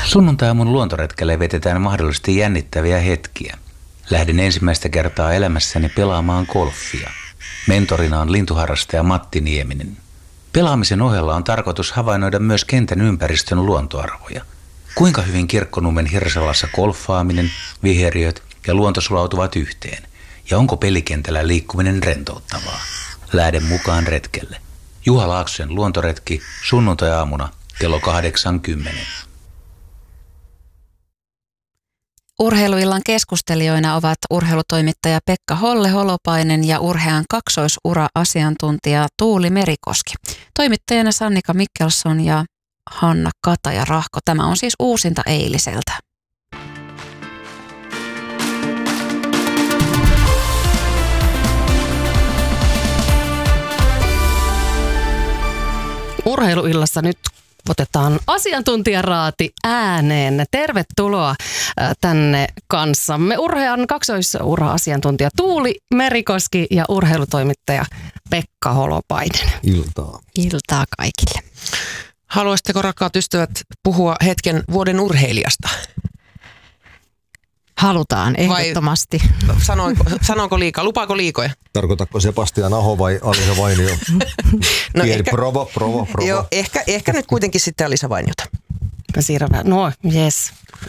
Sunnuntai-aamun luontoretkelle vetetään mahdollisesti jännittäviä hetkiä. Lähden ensimmäistä kertaa elämässäni pelaamaan golfia. Mentorina on lintuharrastaja Matti Nieminen. Pelaamisen ohella on tarkoitus havainnoida myös kentän ympäristön luontoarvoja. Kuinka hyvin Kirkkonummen Hirsalassa golfaaminen, viheriöt ja luonto sulautuvat yhteen? Ja onko pelikentällä liikkuminen rentouttavaa? Lähden mukaan retkelle. Juha Laaksosen luontoretki sunnuntai-aamuna kello 8:10. Urheiluillan keskustelijoina ovat urheilutoimittaja Pekka Holle-Holopainen ja urhean kaksoisura-asiantuntija Tuuli Merikoski. Toimittajana Sannika Mikkelson ja Hanna Kataja-Rahko. Tämä on siis uusinta eiliseltä. Urheiluillassa nyt otetaan asiantuntijaraati ääneen. Tervetuloa tänne kanssamme urhean kaksoisura-asiantuntija Tuuli Merikoski ja urheilutoimittaja Pekka Holopainen. Iltaa. Iltaa kaikille. Haluaisitteko, rakkaat ystävät, puhua hetken vuoden urheilijasta? Halutaan, ehdottomasti. Sanoinko liikaa? Lupaako liikoja? Tarkoitatko Sebastian Aho vai Alisa Vainio? No Prova. Joo, ehkä nyt kuitenkin sitten Alisa Vainiota. No, jes.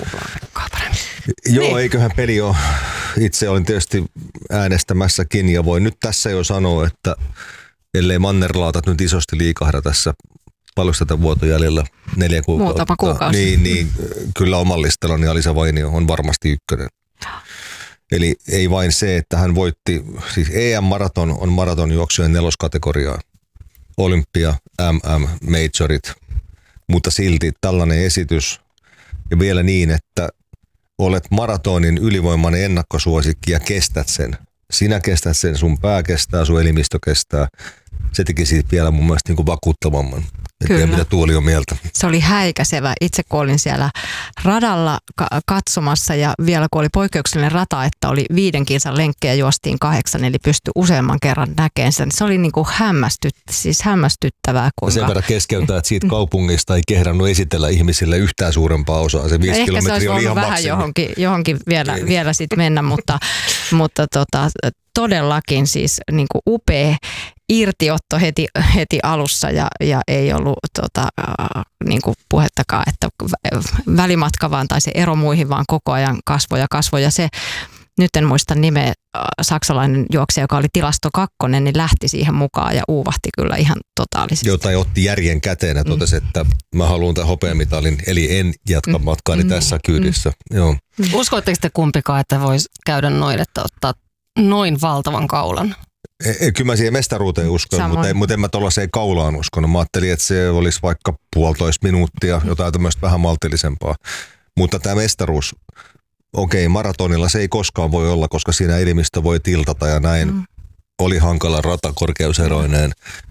Joo, niin. Eiköhän peli ole. Itse olin tietysti äänestämässäkin ja voin nyt tässä jo sanoa, että ellei mannerlaatat nyt isosti liikahda tässä paljon tätä vuotta jäljellä 4 kuukautta. Muutama kuukausi. Niin kyllä oman listallani Alisa Vainio on varmasti ykkönen. Eli ei vain se, että hän voitti, siis EM-maraton on maratonjuoksujen 4. kategoriaa. Olympia, majorit, mutta silti tällainen esitys ja vielä niin, että olet maratonin ylivoimainen ennakkosuosikki ja kestät sen. Sinä kestät sen, sun pää kestää, sun elimistö kestää. Se teki siitä vielä mun mielestä niin kuin vakuuttavamman. En tiedä, mitä Tuuli on mieltä. Se oli häikäisevä. Itse kun olin siellä radalla katsomassa ja vielä kun oli poikkeuksellinen rata, että oli 5 kilsan lenkkejä juostiin 8, eli pystyi useamman kerran näkemään sen. Se oli niin kuin hämmästyttävää. Kuinka... Sen verran keskeytää, että siitä kaupungista ei kehdannut esitellä ihmisille yhtään suurempaa osaa. Se 5 kilometriä oli ihan vähän johonkin vielä sitten mennä, mutta todellakin siis niin kuin upea irtiotto heti alussa ja ei ollut niin kuin puhettakaan, että välimatka vaan tai se ero muihin vaan koko ajan kasvoja. Se, nyt en muista nimeä, saksalainen juoksija, joka oli tilasto 2, niin lähti siihen mukaan ja uuvahti kyllä ihan totaalisesti. Jotain otti järjen käteen ja totesi, että mä haluan tämän hopeamitalin, eli en jatka matkaani tässä kyydissä. Joo. Uskoitteko te kumpikaan, että voisi käydä noin, että ottaa noin valtavan kaulan? Kyllä mä siihen mestaruuteen uskon, mutta en mä tuollaiseen kaulaan uskonut. Mä ajattelin, että se olisi vaikka 1,5 minuuttia, jotain tämmöistä vähän maltillisempaa. Mutta tämä mestaruus, maratonilla se ei koskaan voi olla, koska siinä elimistö voi tiltata ja näin. Oli hankala rata korkeuseroineen,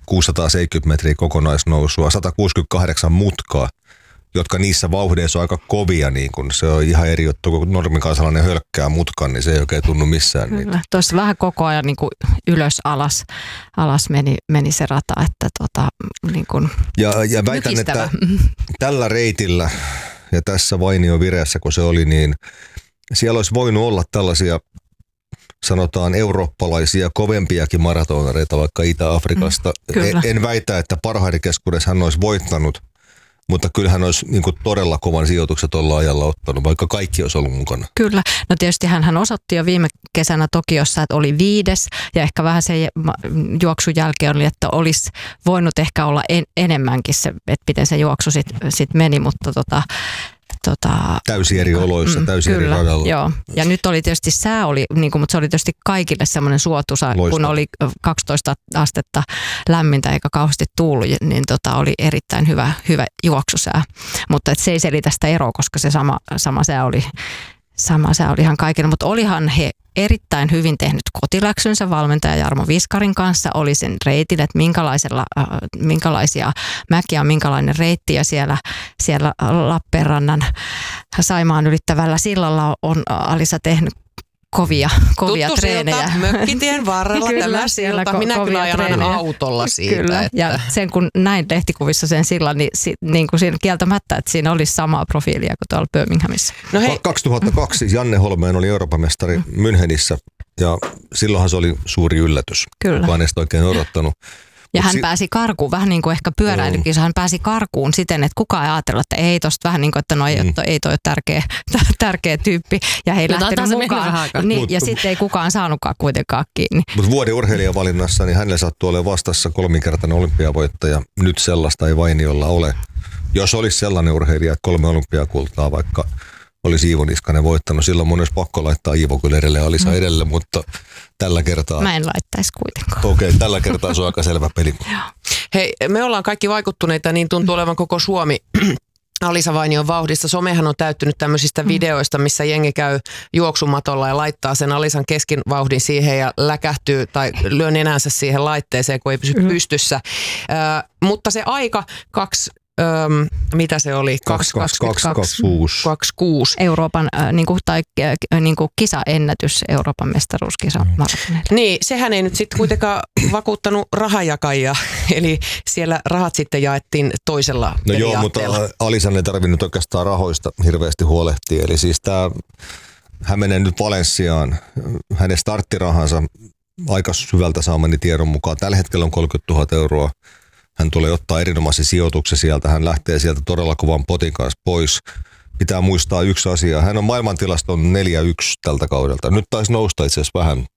670 metriä kokonaisnousua, 168 mutkaa, jotka niissä vauhdeissa on aika kovia, niin kun se on ihan eri juttu, kun normikansalainen hölkkää mutkan, niin se ei oikein tunnu missään. Kyllä, tuossa vähän koko ajan niin kuin ylös alas meni se rata, että niin kuin ja väitän, että tällä reitillä ja tässä Vainio vireessä, kun se oli, niin siellä olisi voinut olla tällaisia, sanotaan eurooppalaisia, kovempiakin maratonareita vaikka Itä-Afrikasta. En väitä, että parhaiden keskuudessa hän olisi voittanut, mutta kyllähän olisi niin kuin todella kovan sijoitukset tuolla ajalla ottanut, vaikka kaikki olisi ollut mukana. Kyllä. No tietysti hän osoitti jo viime kesänä Tokiossa, että oli 5. Ja ehkä vähän sen juoksun jälkeen oli, että olisi voinut ehkä olla enemmänkin se, että miten se juoksu sit meni, mutta täysin eri oloissa, täysin eri radalla. Joo. Ja nyt oli tietysti sää, mutta se oli tietysti kaikille semmoinen suotuisa, kun oli 12 astetta lämmintä eikä kauheasti tuullut, niin oli erittäin hyvä juoksusää. Mutta se ei selitä sitä eroa, koska se sama sää oli ihan kaikille, mutta olihan he erittäin hyvin tehnyt kotiläksynsä valmentaja Jarmo Viskarin kanssa, oli sen reitin, että minkälaisia mäkiä on, minkälainen reitti ja siellä Lappeenrannan Saimaan ylittävällä sillalla on Alisa tehnyt kovia treenejä. Mökkitien varrella tämä silta. Minä kyllä ajan aina autolla siitä. Kyllä, että... ja sen kun näin lehtikuvissa sen sillan, niin kuin siinä kieltämättä, että siinä olisi samaa profiilia kuin tuolla Birminghamissa. No hei. 2002 Janne Holmeen oli Euroopan mestari Münchenissä ja silloinhan se oli suuri yllätys. Kyllä. Kukaan ei sitä oikein odottanut. Ja hän pääsi karkuun, vähän niin kuin ehkä pyöräilykisa, hän pääsi karkuun siten, että kukaan ei ajatella, että ei tosta vähän niin kuin, että no ei toi ole tärkeä tyyppi. Ja he ei lähtenyt mukaan. Niin, ja sitten ei kukaan saanutkaan kuitenkaan kiinni. Mutta vuoden urheilijavalinnassa, niin hänelle sattuu olemaan vastassa 3-kertainen olympiavoittaja. Nyt sellaista ei Vainiolla ole. Jos olisi sellainen urheilija, että 3 olympiakultaa, vaikka olisi Iivo Niskanen voittanut, silloin mun olisi pakko laittaa Iivo kyllä edelleen Alisa edelle, mutta tällä kertaa... Mä en laittaisi kuitenkaan. Okei, tällä kertaa se on aika selvä peli. Hei, me ollaan kaikki vaikuttuneita, niin tuntuu olevan koko Suomi Alisa Vainion vauhdissa. Somehan on täyttynyt tämmöisistä videoista, missä jengi käy juoksumatolla ja laittaa sen Alisan keskinvauhdin siihen ja läkähtyy tai lyö nenänsä siihen laitteeseen, kun ei pysy pystyssä. Mutta se aika mitä se oli? 2.26. Euroopan kisaennätys Euroopan mestaruuskisa maratonille. Niin, sehän ei nyt sitten kuitenkaan vakuuttanut rahajakajia, eli siellä rahat sitten jaettiin toisella periaatteella. Joo, mutta Alisan ei tarvinnut oikeastaan rahoista hirveästi huolehtia, eli siis hän menee nyt Valenssiaan, hänen starttirahansa aika syvältä saamani tiedon mukaan. Tällä hetkellä on 30 000 euroa. Hän tulee ottaa erinomaisen sijoituksen sieltä. Hän lähtee sieltä todella kovan potin kanssa pois. Pitää muistaa yksi asia. Hän on maailmantilaston 4-1 tältä kaudelta. Nyt taisi nousta itse asiassa vähän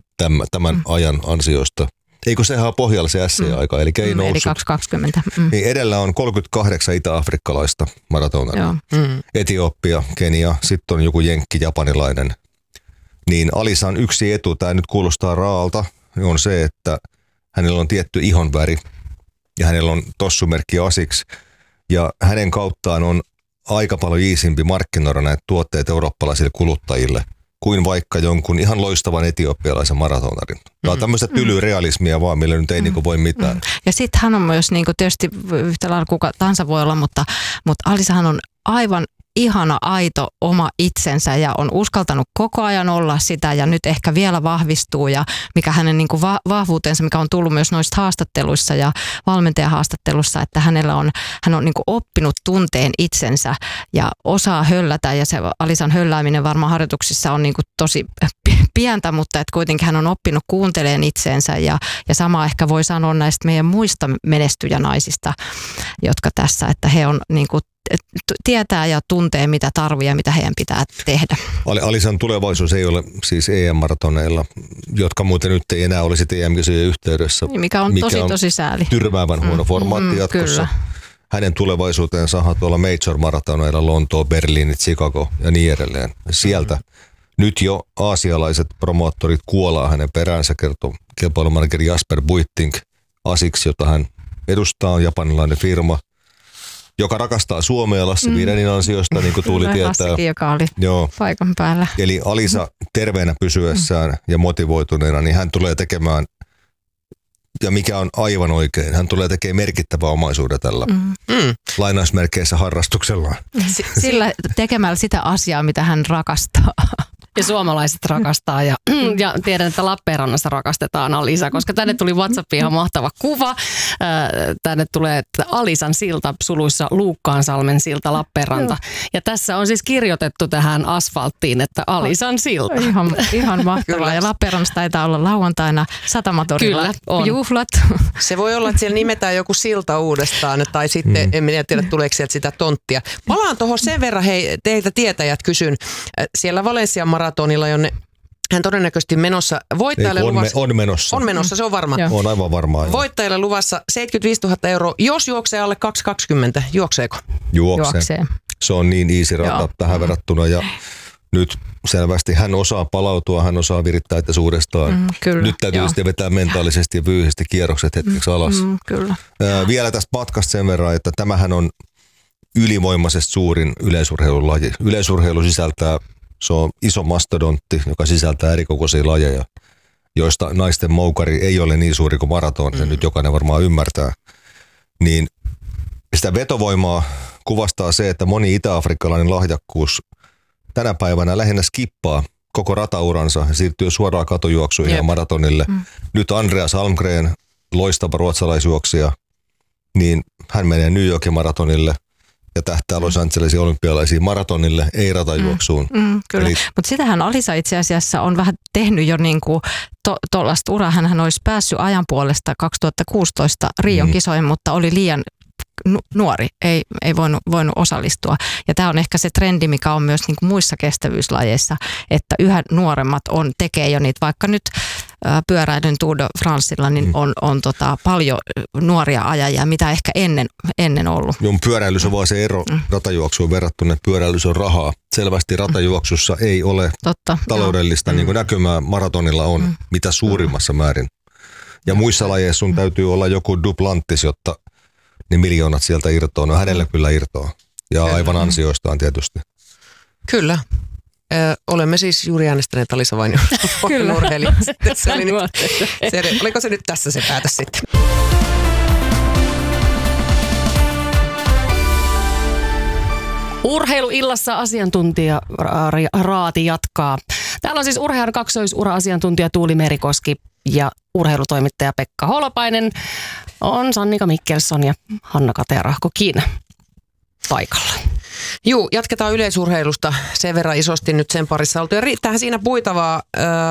tämän ajan ansiosta. Eikö sehän ole pohjalla se SC-aika, eli ei noussut. Eli 2.20. Niin edellä on 38 itä-afrikkalaista maratonaria. Etiopia, Kenia, sitten on joku jenkki, japanilainen. Niin Alisan yksi etu, tämä nyt kuulostaa raalta, on se, että hänellä on tietty ihonväri. Ja hänellä on tossumerkki Asics, ja hänen kauttaan on aika paljon iisimpi markkinoida näitä tuotteita eurooppalaisille kuluttajille kuin vaikka jonkun ihan loistavan etiopialaisen maratonarin. Tämä on tämmöistä tylyrealismia vaan, millä nyt ei niinku voi mitään. Ja sitten hän on myös niinku tietysti yhtä lailla kuka tahansa voi olla, mutta Alisahan on aivan ihana, aito oma itsensä ja on uskaltanut koko ajan olla sitä ja nyt ehkä vielä vahvistuu ja mikä hänen niin kuin vahvuutensa, mikä on tullut myös noista haastatteluissa ja valmentajahaastattelussa, että hän on niin kuin oppinut tunteen itsensä ja osaa höllätä ja se Alisan höllääminen varmaan harjoituksissa on niin kuin tosi pientä, mutta että kuitenkin hän on oppinut kuuntelemaan itseensä ja sama ehkä voi sanoa näistä meidän muista menestyjänaisista, jotka tässä, että he on niin kuin tietää ja tuntee, mitä tarvii ja mitä heidän pitää tehdä. Alisan tulevaisuus ei ole siis EM-maratoneilla, jotka muuten nyt ei enää olisi EM-kisojen yhteydessä. Mikä on tosi sääli. Tyrmäävän huono formaatti jatkossa. Kyllä. Hänen tulevaisuutensa sahaa tuolla Major-maratoneilla, Lontoo, Berliini, Chicago ja niin edelleen. Sieltä nyt jo aasialaiset promoottorit kuolaa hänen peräänsä, kertoo kilpailumanageri Jasper Buitting. Asics, jota hän edustaa, on japanilainen firma, joka rakastaa Suomea Lassi Virenin ansiosta, niin kuin Tuuli tietää. Lassikin, joka oli paikan päällä. Eli Alisa terveenä pysyessään ja motivoituneena, niin hän tulee tekemään, ja mikä on aivan oikein, hän tulee tekemään merkittävää omaisuutta tällä lainausmerkeissä harrastuksellaan. Sillä tekemällä sitä asiaa, mitä hän rakastaa. Ja suomalaiset rakastaa ja tiedän, että Lappeenrannassa rakastetaan Alisa, koska tänne tuli WhatsAppiin ihan mahtava kuva. Tänne tulee Alisan silta, suluissa Luukkaansalmen silta, Lappeenranta. Ja tässä on siis kirjoitettu tähän asfalttiin, että Alisan silta. Ihan mahtavaa. Ja Lappeenrannassa taitaa olla lauantaina Satamatorilla. Kyllä, on. Juhlat. Se voi olla, että siellä nimetään joku silta uudestaan, tai sitten en minä tiedä, tuleeko sieltä sitä tonttia. Palaan tuohon sen verran, hei, teiltä tietäjät kysyn. Siellä Valenssian maratonilla, jonne hän todennäköisesti menossa. Voittajalle luvassa. On menossa. On menossa, se on varma. On aivan varmaa. Voittajalle luvassa 75 000 euroa, jos juoksee alle 2.20. Juokseeko? Juoksee. Se on niin easy rata tähän verrattuna ja nyt selvästi hän osaa palautua, hän osaa virittää itse uudestaan. Nyt täytyy sitten vetää mentaalisesti ja fyysisesti kierrokset hetkeksi alas. Kyllä. Vielä tästä matkasta sen verran, että tämähän on ylivoimaisesti suurin yleisurheilulaji. Yleisurheilu sisältää, se on iso mastodontti, joka sisältää erikokoisia lajeja, joista naisten moukari ei ole niin suuri kuin maraton, se nyt jokainen varmaan ymmärtää. Niin sitä vetovoimaa kuvastaa se, että moni itä-afrikkalainen lahjakkuus tänä päivänä lähinnä skippaa koko ratauransa ja siirtyi suoraan katujuoksuihin ja maratonille. Nyt Andreas Almgren, loistava ruotsalaisjuoksija, niin hän menee New Yorkin maratonille ja tähtää Los Angelesin olympialaisiin maratonille, ei ratajuoksuun. Kyllä, mutta sitähän Alisa itse asiassa on vähän tehnyt jo niinku tuollaista uraa. Hän olisi päässyt ajan puolesta 2016 Rion kisoihin, mutta oli liian nuori, ei voinut osallistua. Ja tämä on ehkä se trendi, mikä on myös niinku muissa kestävyyslajeissa, että yhä nuoremmat tekee jo niitä, vaikka nyt pyöräilyn Tour de Francella niin on paljon nuoria ajajia, mitä ehkä ennen ollut. Joo, pyöräilys on vaan se ero ratajuoksuun verrattuna, että pyöräilys on rahaa. Selvästi ratajuoksussa ei ole taloudellista niin kuin näkymää, maratonilla on mitä suurimmassa määrin. Ja muissa lajeissa sun täytyy olla joku Duplantis, jotta ne miljoonat sieltä irtoaa. No hänellä kyllä irtoaa. Ja aivan ansioistaan tietysti. Kyllä. Olemme siis juuri äänestäneet Alisa Vainion urheilija. Oliko se nyt tässä se päätös sitten? Urheiluillassa asiantuntija Raati jatkaa. Täällä on siis urheilijan kaksoisura-asiantuntija Tuuli Merikoski ja urheilutoimittaja Pekka Holopainen. On Sannika Mikkelsson ja Hanna Katerahkokin paikalla. Juu, jatketaan yleisurheilusta. Sen verran isosti nyt sen parissa oltu. Ja riittäähän siinä puitavaa.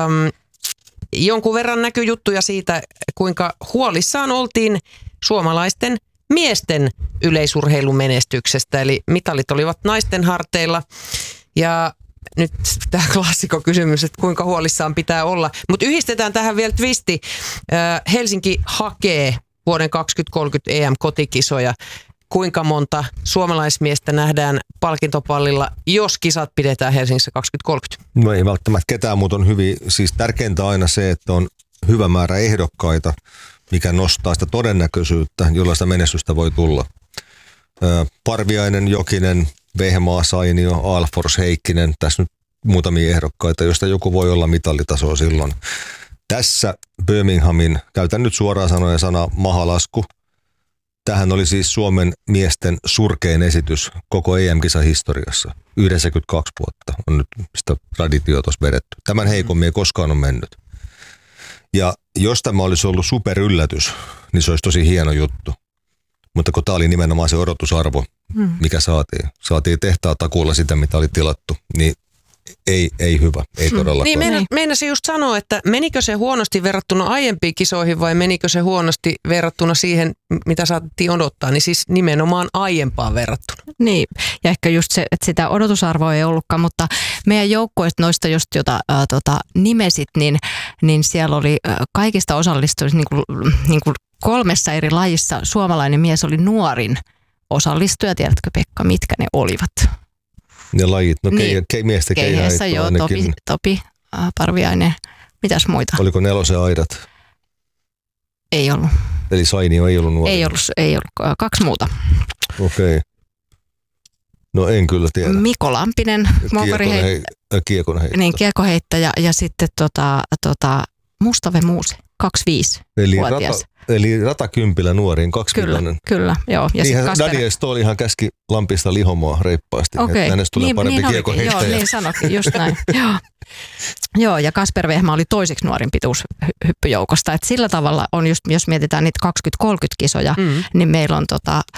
Jonkun verran näkyy juttuja siitä, kuinka huolissaan oltiin suomalaisten miesten yleisurheilumenestyksestä. Eli mitalit olivat naisten harteilla. Ja nyt tämä klassikokysymys, että kuinka huolissaan pitää olla. Mutta yhdistetään tähän vielä twisti. Helsinki hakee vuoden 2030 EM-kotikisoja. Kuinka monta suomalaismiestä nähdään palkintopallilla, jos kisat pidetään Helsingissä 2030? No ei välttämättä ketään, mutta on hyvin, siis tärkeintä aina se, että on hyvä määrä ehdokkaita, mikä nostaa sitä todennäköisyyttä, jolla sitä menestystä voi tulla. Parviainen, Jokinen, Vehmaa, Sainio, Alfors, Heikkinen, tässä nyt muutamia ehdokkaita, joista joku voi olla mitallitasoa silloin. Tässä Birminghamin, käytän nyt suoraan sanoen mahalasku. Tämähän oli siis Suomen miesten surkein esitys koko EM-kisahistoriassa. 92 vuotta on nyt sitä traditioa tuossa vedetty. Tämän heikommin ei koskaan ole mennyt. Ja jos tämä olisi ollut superyllätys, niin se olisi tosi hieno juttu. Mutta kun tämä oli nimenomaan se odotusarvo, mikä saatiin. Saatiin tehtaa takuulla sitä, mitä oli tilattu, niin ei hyvä, ei todellakaan. Niin meinasin just sanoa, että menikö se huonosti verrattuna aiempiin kisoihin vai menikö se huonosti verrattuna siihen, mitä saatiin odottaa, niin siis nimenomaan aiempaan verrattuna. Niin, ja ehkä just se, että sitä odotusarvoa ei ollutkaan, mutta meidän joukkueista noista just jota nimesit, niin siellä oli kaikista osallistujista niin kuin 3 eri lajissa suomalainen mies oli nuorin osallistuja. Tiedätkö Pekka, mitkä ne olivat? Ne lajit, no niin. Miesten keihäitä joo, ainakin. Topi, Parviainen, mitäs muita? Oliko Nelosen aidat? Ei ollut. Eli Sainio ei ollut nuori? Ei ollut, 2 muuta. Okei. No en kyllä tiedä. Mikko Lampinen, kiekonheittäjä. Niin, kiekoheittäjä ja sitten Mustave Muuse, 25-vuotias. Eli Ratakympilä nuoriin, 20. Kyllä, joo. Ja niinhän Daniel Stolihan käski Lampista lihomoa reippaasti, että hänestä tulee parempi kiekoheittäjä. Joo, niin sanokin, just näin. Joo, ja Kasper Vehmaa oli toiseksi nuorin pituushyppyjoukosta. Et sillä tavalla on just, jos mietitään niitä 20-30 kisoja, niin meillä on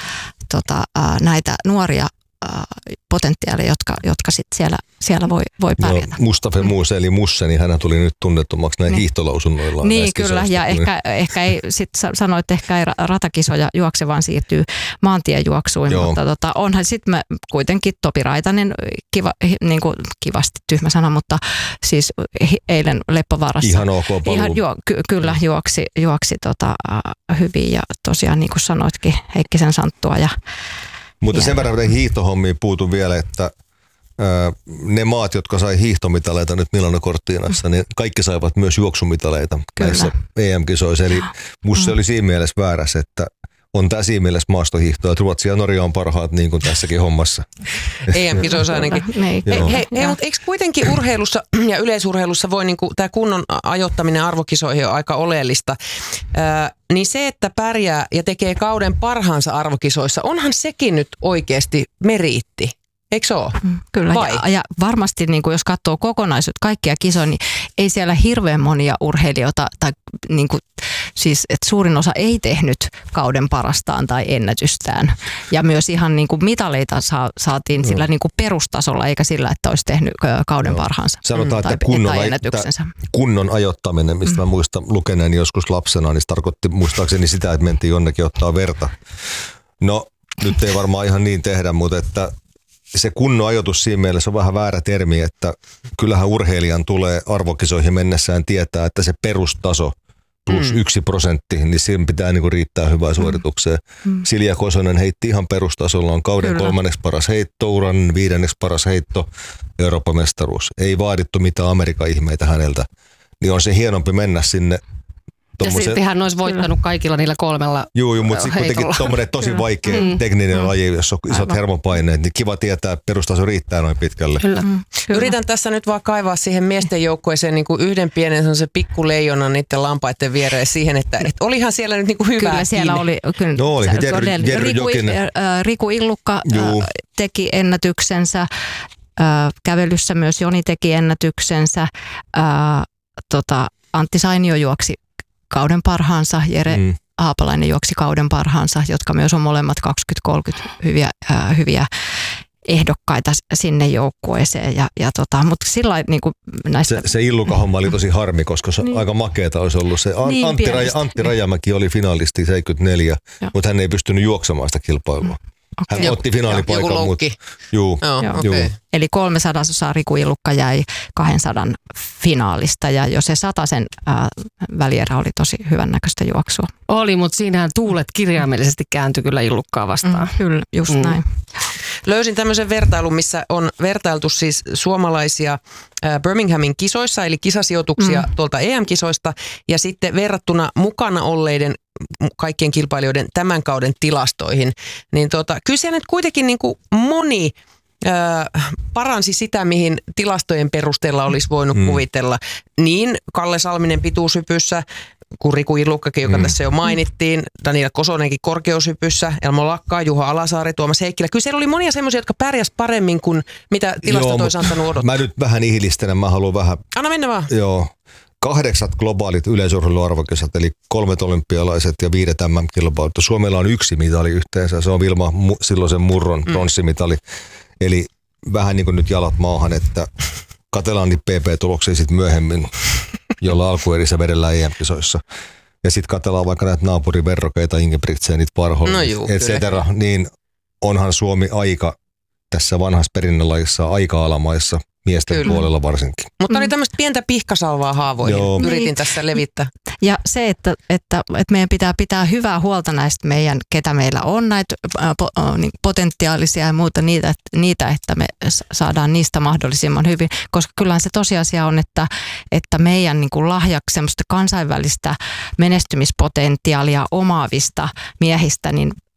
näitä nuoria potentiaaleja, jotka sitten siellä voi pärjätä. No, Mustafa Muuse eli Musse, niin hän tuli nyt tunnettomaksi näin hiihtolausunnoillaan. Niin kyllä, ja ehkä ei sitten sanoa, että ehkä ei ratakisoja juokse, vaan siirtyy maantiejuoksuun, mutta onhan sitten kuitenkin Topi Raitanen, kivasti tyhmä sana, mutta siis eilen Leppävaarassa. Ihan ok paluu. Kyllä juoksi hyvin ja tosiaan niin kuin sanoitkin, Heikkisen Santtua ja mutta sen verran hiihtohommiin puutun vielä, että ne maat, jotka sai hiihtomitaleita nyt Milano-Cortinassa, niin kaikki saivat myös juoksumitaleita näissä EM-kisoissa. Eli musta se oli siinä mielessä väärässä, että on tämä siinä mielessä maastohiihtoa, että Ruotsi ja Norja on parhaat niin kuin tässäkin hommassa. EM-kisoissa ainakin. Hei, mutta eikö kuitenkin urheilussa ja yleisurheilussa voi niin tämä kunnon ajoittaminen arvokisoihin on aika oleellista. Niin se, että pärjää ja tekee kauden parhaansa arvokisoissa, onhan sekin nyt oikeasti meriitti. Eikö se ole? Kyllä, ja varmasti niin kuin jos katsoo kokonaisuutta, kaikkia kisoja, niin ei siellä hirveän monia urheilijoita, tai niin kuin, siis että suurin osa ei tehnyt kauden parastaan tai ennätystään. Ja myös ihan niin kuin mitaleita saatiin sillä niin kuin perustasolla, eikä sillä, että olisi tehnyt kauden parhaansa. Sanotaan, tai että ennätyksensä. Kunnon ajoittaminen, mistä mä muistan lukeneeni joskus lapsena, niin se tarkoitti muistaakseni sitä, että mentiin jonnekin ottaa verta. No, nyt ei varmaan ihan niin tehdä, mutta että se kunnon ajoitus siinä mielessä on vähän väärä termi, että kyllähän urheilijan tulee arvokisoihin mennessään tietää, että se perustaso plus 1%, niin siinä pitää niinku riittää hyvää suoritukseen. Silja Kosonen heitti ihan perustasolla, on kauden 3. paras heitto, uran 5. paras heitto, Euroopan mestaruus. Ei vaadittu mitään Amerikan ihmeitä häneltä, niin on se hienompi mennä sinne. Ja silti hän olisi voittanut kaikilla niillä 3 Joo, mutta sitten kuitenkin tommoinen tosi vaikea tekninen laji, jos on isot hermopaineet, niin kiva tietää, että perustaso riittää noin pitkälle. Kyllä. Yritän tässä nyt vaan kaivaa siihen miesten joukkueeseen niin kuin yhden pienen se pikkuleijonan niiden lampaiden viereen siihen, että olihan siellä nyt niin kuin hyvää. Kyllä siellä oli. Kyllä, no oli, Jerry Jokinen. Riku Illukka teki ennätyksensä. Kävelyssä myös Joni teki ennätyksensä. Antti Sainio juoksi kauden parhaansa, Jere Haapalainen juoksi kauden parhaansa, jotka myös on molemmat 20-30 hyviä ehdokkaita sinne joukkueeseen. Mutta sillä niin kuin näistä... Se Illuka-homma oli tosi harmi, koska se aika makeata olisi ollut. Se Antti Rajamäki oli finalisti 74, mutta hän ei pystynyt juoksemaan sitä kilpailua. Hän otti finaalipaikan, mutta juu. Eli 3/100 Riku Illukka jäi 200 finaalista ja jo se 100 välierä oli tosi hyvän näköistä juoksua. Oli, mutta siinähän tuulet kirjaimellisesti kääntyi kyllä Illukkaa vastaan. Kyllä, just näin. Löysin tämmöisen vertailun, missä on vertailtu siis suomalaisia Birminghamin kisoissa, eli kisasijoituksia tuolta EM-kisoista, ja sitten verrattuna mukana olleiden kaikkien kilpailijoiden tämän kauden tilastoihin, niin kyllä siellä nyt kuitenkin niin kuin moni paransi sitä, mihin tilastojen perusteella olisi voinut kuvitella. Niin Kalle Salminen pituushypyssä, kuin Riku Illukkakin, joka tässä jo mainittiin, Daniela Kosonenkin korkeushypyssä, Elmo Lakkaa, Juha Alasaari, Tuomas Heikkilä. Kyllä siellä oli monia semmoisia, jotka pärjäs paremmin kuin mitä tilastot olisi antanut odottaa. Mä nyt vähän ihilistelen, mä haluan vähän... Anna mennä vaan. Joo. 8 globaalit yleisurheiluarvokisat, eli 3 olympialaiset ja 5 MM-kilpailut. Suomella on 1 mitali yhteensä, se on Vilma silloisen Murron pronssimitali. Eli vähän niin kuin nyt jalat maahan, että katsellaan niitä PP-tuloksia sitten myöhemmin, jolla alkuerissä vedellään EM-kisoissa. Ja sitten katsellaan vaikka näitä naapuriverrokeita, Ingebrigtsenit, Warhol, et cetera. Niin onhan Suomi aika tässä vanhassa perinnölajissa aika alamaissa. Miesten puolella varsinkin. Mutta oli tämmöistä pientä pihkasalvaa haavoihin. Yritin tässä levittää. Ja se, että meidän pitää pitää hyvää huolta näistä meidän, ketä meillä on, näitä potentiaalisia ja muuta, niitä, että me saadaan niistä mahdollisimman hyvin. Koska kyllähän se tosiasia on, että meidän niin kuin lahjaksi semmoista kansainvälistä menestymispotentiaalia omaavista miehistä,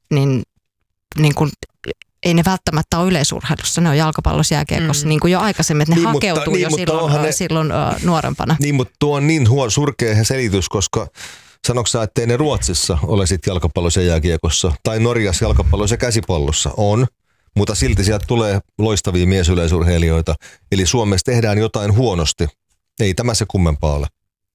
niin kuin ei ne välttämättä ole yleisurheilussa, ne on jalkapallossa, jääkiekossa, niin kuin jo aikaisemmin, että ne hakeutuu jo silloin nuorempana. Niin, mutta tuo on niin surkea selitys, koska sanoiko sä, ettei ne Ruotsissa ole sitten jalkapallossa ja jääkiekossa, tai Norjassa jalkapallossa ja käsipallossa on, mutta silti sieltä tulee loistavia miesyleisurheilijoita, eli Suomessa tehdään jotain huonosti. Ei tämä se kummempaa ole.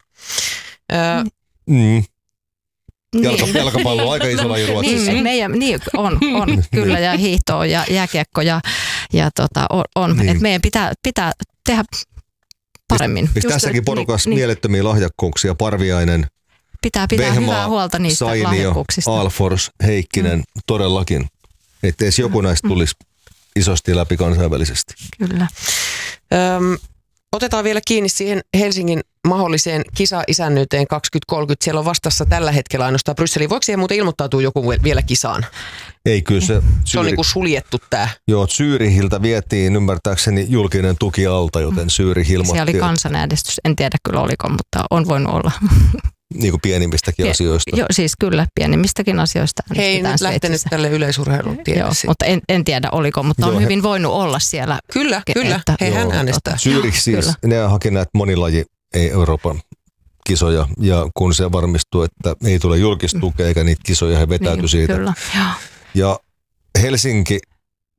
Jalkapallo on aika iso laji Ruotsissa. Niin on kyllä, ja hiihto ja jääkiekko ja on. Niin. Että meidän pitää tehdä paremmin. Tässäkin porukassa mielettömiä lahjakkuuksia, Parviainen, pitää hyvää huolta niistä Sainio, lahjakkuuksista. Alfors, Heikkinen, todellakin. Että edes joku näistä tulisi isosti läpi kansainvälisesti. Kyllä. Otetaan vielä kiinni siihen Helsingin mahdolliseen kisa-isännyyteen 2030. Siellä on vastassa tällä hetkellä ainoastaan Brysseliin. Voiko siihen muuten ilmoittautua joku vielä kisaan? Ei, kyllä se on niin kuin suljettu tämä. Joo, Zürihiltä vietiin ymmärtääkseni julkinen tuki alta, joten Zürich ilmoitti. Siellä oli kansanäänestys, en tiedä kyllä oliko, mutta on voinut olla. Niin kuin pienimmistäkin asioista. Joo, siis kyllä pienimmistäkin asioista. He ei nyt lähtenyt tälle yleisurheilun tielle. Mutta en tiedä oliko, mutta on hyvin voinut olla siellä. Kyllä, hän äänestää. Zürich siis, ne haki näitä monilaji ei Euroopan kisoja, ja kun se varmistuu, että ei tule julkistukea eikä niitä kisoja, he vetäytyi siitä. Kyllä, ja Helsinki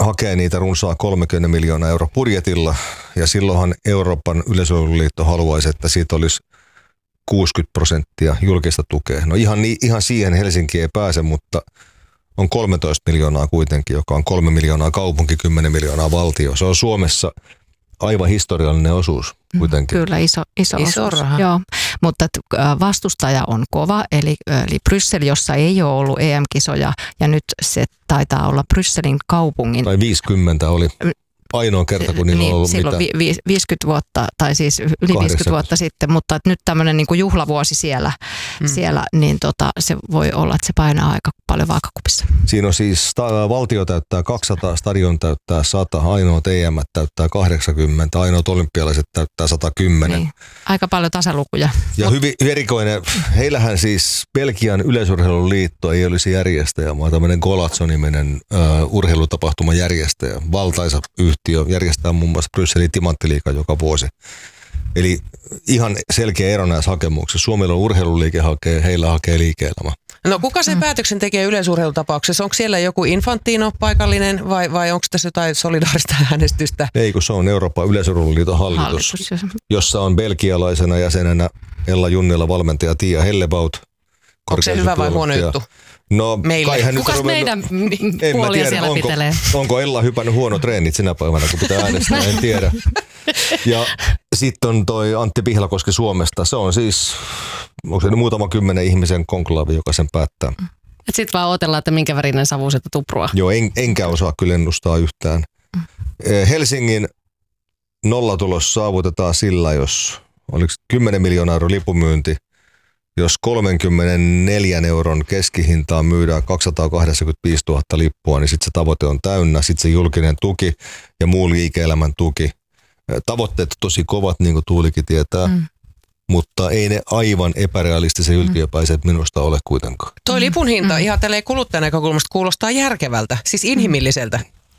hakee niitä runsaa 30 miljoonaa euro budjetilla, ja silloinhan Euroopan yleisurheiluliitto haluaisi, että siitä olisi 60% julkista tukea. No ihan siihen Helsinki ei pääse, mutta on 13 miljoonaa kuitenkin, joka on 3 miljoonaa kaupunki, 10 miljoonaa valtio. Se on Suomessa aivan historiallinen osuus kuitenkin. Kyllä, iso raha. Joo, mutta vastustaja on kova, eli Bryssel, jossa ei ole ollut EM-kisoja, ja nyt se taitaa olla Brysselin kaupungin. Tai 50 oli ainoa kerta, kun niillä on ollut silloin mitään. 50 vuotta, tai siis yli 50 vuotta sitten, mutta nyt tämmöinen niin kuin juhlavuosi siellä niin se voi olla, että se painaa aika paljon vaakakupissa. Siinä on siis valtio täyttää 200, stadion täyttää 100, ainoat EM täyttää 80, ainoat olympialaiset täyttää 110. Niin, aika paljon tasalukuja. Ja hyvin erikoinen, heillähän siis Belgian yleisurheiluliitto ei olisi järjestäjä, vaan tämmöinen Golazzo-niminen urheilutapahtuman järjestäjä, valtaisa yhtiö järjestää muun muassa Brysselin Timanttiliiga joka vuosi. Eli ihan selkeä ero näissä hakemuksissa. Suomella on urheiluliike hakee, heillä hakee liike-elämä. No kuka sen päätöksen tekee yleisurheilutapauksessa? Onko siellä joku Infantino paikallinen vai onko tässä jotain solidaarista äänestystä? Ei, kun se on Euroopan yleisurheiluliiton hallitus, jossa on belgialaisena jäsenenä Ella Junnila, valmentaja Tiia Hellebaut. Onko se hyvä vai huono juttu? No, kukas meidän puolia siellä pitelee? Onko Ella hypännyt huono treenit sinä päivänä, kun pitää äänestää, en tiedä. Ja sitten on toi Antti Pihlakoski Suomesta. Se on siis, onko se muutama 10 ihmisen konklaavi, joka sen päättää. Sitten vaan odotellaan, että minkä värinen savu sieltä tuprua. Joo, enkä osaa kyllä ennustaa yhtään. Helsingin nollatulos saavutetaan sillä, jos oliko 10 miljoonaa euro lipumyynti. Jos 34 euron keskihintaan myydään 285 000 lippua, niin sitten se tavoite on täynnä. Sitten se julkinen tuki ja muu liike-elämän tuki. Tavoitteet on tosi kovat, niin kuin Tuulikin tietää, mutta ei ne aivan epärealistisen yltiöpäiset minusta ole kuitenkaan. Toi lipun hinta ihan tälleen kuluttajan näkökulmasta kuulostaa järkevältä, siis inhimilliseltä.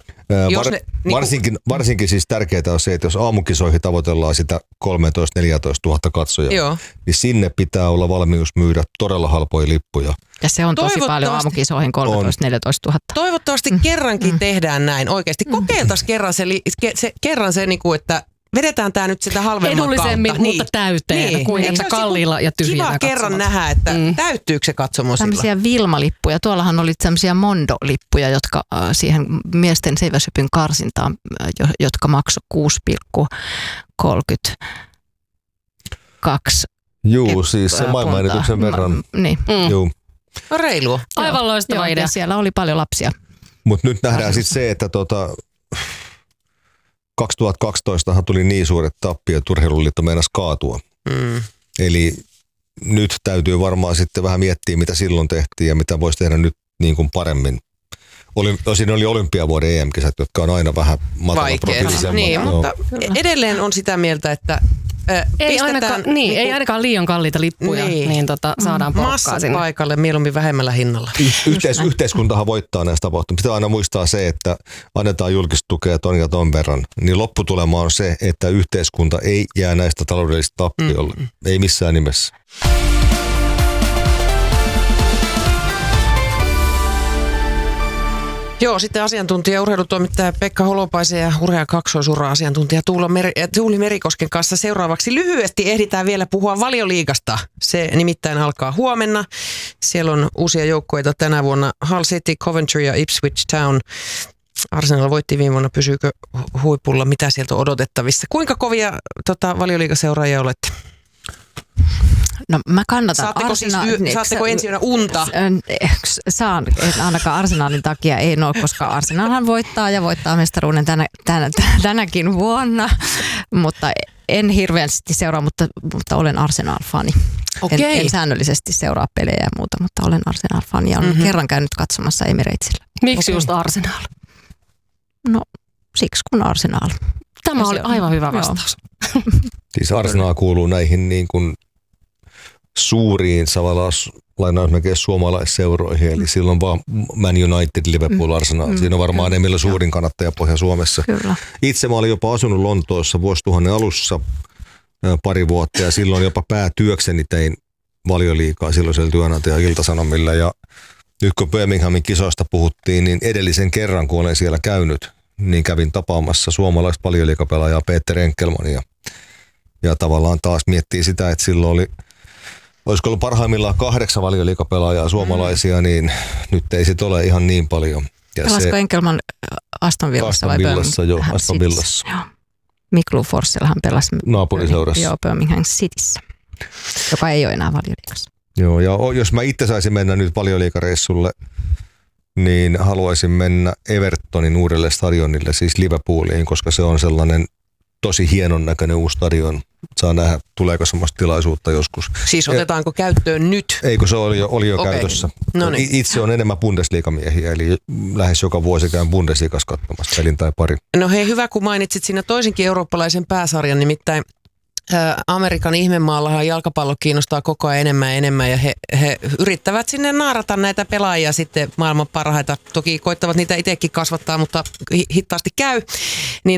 Varsinkin siis tärkeää on se, että jos aamukisoihin tavoitellaan sitä 13-14 000 katsojaa, niin sinne pitää olla valmius myydä todella halpoja lippuja. Ja se on tosi paljon aamukisoihin 13-14 000. Toivottavasti kerrankin tehdään näin oikeasti. Kokeiltaisiin kerran se että vedetään tämä nyt sitä halvemman edullisemmin, kautta. mutta täyteen, kuin että kalliilla ja tyhjänä kiva kerran nähdä, että täyttyykö se katsomo sillä. Tämmöisiä Vilma-lippuja. Tuollahan oli tämmöisiä Mondo-lippuja, jotka siihen miesten seiväsypyn karsintaan, jotka maksoi 6,32. Juu, siis se maailmanennätyksen verran. Niin. Juu. On reilua. Aivan loistava idea. Siellä oli paljon lapsia. Mutta nyt nähdään sitten se, että 2012 tuli niin suuret tappiot, että Urheiluliitto meinasi kaatua. Eli nyt täytyy varmaan sitten vähän miettiä, mitä silloin tehtiin ja mitä voisi tehdä nyt niin kuin paremmin. Siinä oli olympiavuoden EM-kisat, jotka on aina vähän matalaprofiilisemmat. Niin, mutta edelleen on sitä mieltä, että ei ainakaan liian kalliita lippuja, niin saadaan porukkaa sinne. Paikalle mieluummin vähemmällä hinnalla. Yhteiskuntahan voittaa näistä tapahtumista. Pitää aina muistaa se, että annetaan julkista tukea ton ja ton verran. Niin lopputulema on se, että yhteiskunta ei jää näistä taloudellisista tappiolle. Ei missään nimessä. Joo, sitten asiantuntija, urheilutoimittaja Pekka Holopaisen ja urhea kaksoisura-asiantuntija Tuuli Merikosken kanssa seuraavaksi lyhyesti ehditään vielä puhua Valioliigasta. Se nimittäin alkaa huomenna. Siellä on uusia joukkueita tänä vuonna. Hull City, Coventry ja Ipswich Town. Arsenal voitti viime vuonna, pysyykö huipulla, mitä sieltä on odotettavissa? Kuinka kovia Valioliigaseuraajia olette? No mä kannatan Saatteko ensi yönä unta? Saan, ainakaan Arsenalin takia ei ole, koska Arsenalhan voittaa ja voittaa mestaruuden tänäkin vuonna, mutta en hirveästi seuraa, mutta olen Arsenal-fani. En säännöllisesti seuraa pelejä ja muuta, mutta olen Arsenal-fani ja olen kerran käynyt katsomassa Emiratesilla. Miksi just Arsenal? No siksi kun Arsenal. Tämä oli aivan hyvä vastaus. Siis Arsenal kuuluu näihin niin kuin suuriin lainausmerkeissä suomalaisseuroihin, eli silloin vaan Man United, Liverpool, Arsenal. Siinä on varmaan enemmän suurin kannattajapohja Suomessa. Kyllä. Itse mä olin jopa asunut Lontoossa vuosituhannen alussa pari vuotta, ja silloin jopa päätyökseni tein Valioliigaa silloisella työnantaja Ilta-Sanomilla, ja nyt kun Birminghamin kisoista puhuttiin, niin edellisen kerran, kun olen siellä käynyt, niin kävin tapaamassa suomalaista valioliigapelaajaa Peter Enkelmania. Ja tavallaan taas miettii sitä, että silloin olisiko ollut parhaimmillaan 8 valioliigapelaajaa suomalaisia, niin nyt ei sit ole ihan niin paljon. Pelasko Enkelman Aston Villassa vai Villassa, joo, Aston Villassa. Miklu Forsellhan pelasi naapuriseurassa. Joo, Birmingham Cityssä, joka ei ole enää valioliigassa. Joo, ja jos mä itse saisin mennä nyt valioliigareissulle, niin haluaisin mennä Evertonin uudelle stadionille, siis Liverpooliin, koska se on sellainen tosi hienon näköinen uusi stadion. Saa nähdä, tuleeko semmoista tilaisuutta joskus. Siis otetaanko käyttöön nyt? Eikö se oli jo käytössä. Noniin. Itse on enemmän Bundesliigamiehiä, eli lähes joka vuosi käyn Bundesliigassa katsomassa pelin tai pari. No hei, hyvä kun mainitsit siinä toisenkin eurooppalaisen pääsarjan, nimittäin Amerikan ihmemaallahan jalkapallo kiinnostaa koko ajan enemmän ja he yrittävät sinne naarata näitä pelaajia sitten maailman parhaita. Toki koittavat niitä itsekin kasvattaa, mutta hitaasti käy. Niin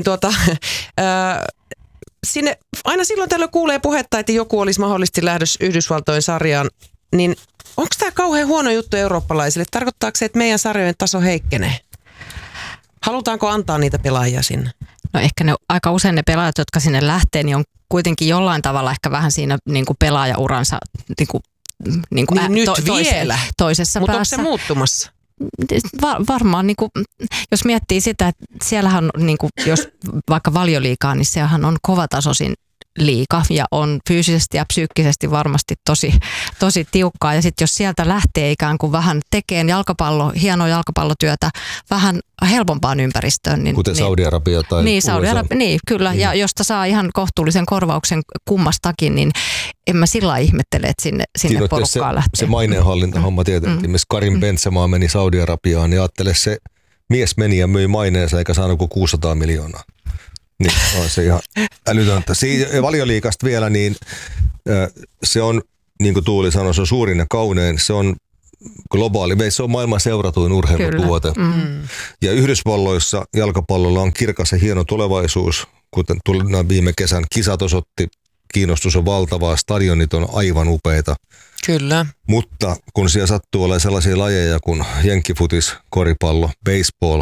sinne aina silloin tällöin kuulee puhetta, että joku olisi mahdollisesti lähdössä Yhdysvaltojen sarjaan, niin onko tämä kauhean huono juttu eurooppalaisille? Tarkoittaako se, että meidän sarjojen taso heikkenee? Halutaanko antaa niitä pelaajia sinne? No ehkä aika usein ne pelaajat, jotka sinne lähtee, niin on kuitenkin jollain tavalla ehkä vähän siinä niin kuin pelaajauransa niin kuin nyt vielä, toisessa mutta päässä. onko se muuttumassa? Varmaan, niin kuin, jos miettii sitä, että siellähän niin kuin, jos vaikka Valioliigaa, niin sehän on kovatasoisin liiga ja on fyysisesti ja psyykkisesti varmasti tosi tiukkaa. Ja sitten jos sieltä lähtee ikään kuin vähän tekemään hienoa jalkapallotyötä vähän helpompaan ympäristöön. Niin, kuten Saudi-Arabia tai Saudi-Arabia, niin kyllä. Mm. Ja josta saa ihan kohtuullisen korvauksen kummastakin, niin en mä sillä ihmettele, että sinne porukkaan lähtee. Se maineenhallintahomma tietenkin. Missä Karim Benzema meni Saudi-Arabiaan, niin ajattele se mies meni ja myi maineensa eikä saanut kuin 600 miljoonaa. Niin, on se ihan älytöntä. Valioliigasta vielä, niin se on, niin kuin Tuuli sanoi, se on suurin ja kaunein. Se on globaali. Se on maailman seuratuin urheilutuote. Ja Yhdysvalloissa jalkapallolla on kirkas ja hieno tulevaisuus, kuten viime kesän kisat osoitti. Kiinnostus on valtavaa, stadionit on aivan upeita. Kyllä. Mutta kun siellä sattuu olemaan sellaisia lajeja kuin jenkkifutis, koripallo, baseball,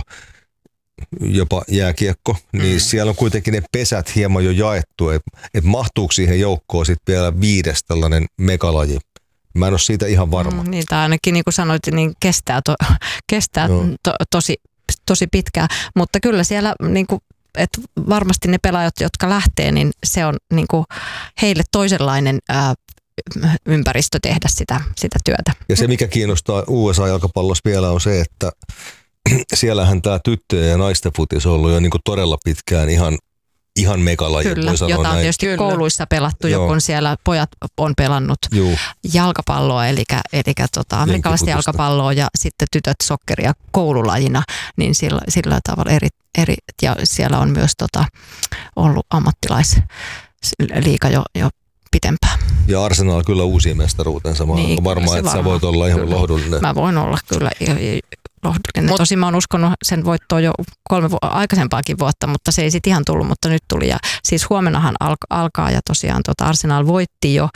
jopa jääkiekko, niin siellä on kuitenkin ne pesät hieman jo jaettu, että mahtuuko siihen joukkoon sitten vielä 5 tällainen megalaji. Mä en ole siitä ihan varma. Niin, tai ainakin niin kuin sanoit, niin kestää tosi pitkään, mutta kyllä siellä niin kuin, että varmasti ne pelaajat, jotka lähtee, niin se on niin kuin heille toisenlainen ympäristö tehdä sitä työtä. Ja se, mikä kiinnostaa USA-jalkapallossa vielä on se, että siellähän tämä tyttöjen ja naisten futis on ollut jo niin kuin todella pitkään ihan megalaji. Kyllä, jota on tietysti kouluissa pelattu, kun siellä pojat on pelannut jalkapalloa, eli amerikkalaista jalkapalloa ja sitten tytöt sokkeria koululajina, niin sillä tavalla eri ja siellä on myös ollut ammattilaisliiga jo pitempään. Ja Arsenal kyllä uusia mestaruutensa. Mä niin, varmaan, että sä voit olla ihan lohdullinen. Mä voin olla kyllä lohdullinen. Tosin mä oon uskonut sen voittoa jo 3 aikaisempaakin vuotta, mutta se ei sitten ihan tullut, mutta nyt tuli. Ja siis huomennahan alkaa ja tosiaan Arsenal voitti jo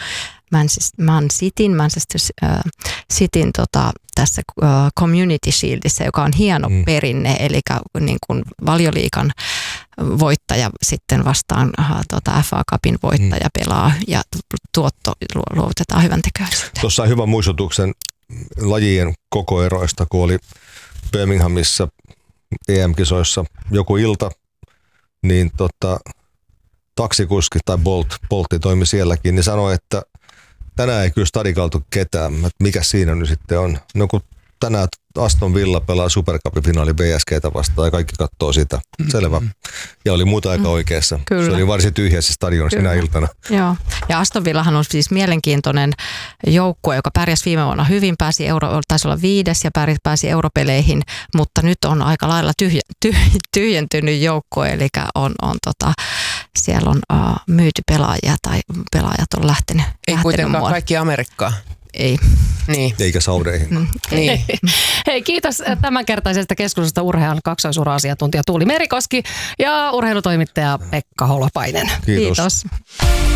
Manchester Cityn tässä Community Shieldissä, joka on hieno perinne, eli niin kuin Valioliigan voittaja sitten vastaan FA Cupin voittaja pelaa ja tuotto luovutetaan hyväntekeväisyyteen. Tuossa on hyvän muistutuksen lajien kokoeroista, kun oli Birminghamissa EM-kisoissa joku ilta, niin taksikuski tai Boltti toimi sielläkin, niin sanoi, että tänään ei kyllä stadikaltu ketään. Mikä siinä nyt sitten on? No kun tänään Aston Villa pelaa Supercupin finaali BSGtä vastaan ja kaikki katsoo sitä. Selvä. Ja oli muuta aika oikeassa. Kyllä. Se oli varsin tyhjä se stadion sinä iltana. Joo. Ja Aston Villahan on siis mielenkiintoinen joukkue, joka pärjäsi viime vuonna hyvin, taisi olla 5. ja pääsi europeleihin, mutta nyt on aika lailla tyhjentynyt joukkue, eli siellä on myyty pelaajia tai pelaajat on lähtenyt ei kuitenkaan kaikki Amerikkaan. Ei. Niin. Eikä Saudeihin. Niin. Hei, kiitos tämänkertaisesta keskustelusta urheilun kaksoisura-asiantuntija Tuuli Merikoski ja urheilutoimittaja Pekka Holopainen. Kiitos.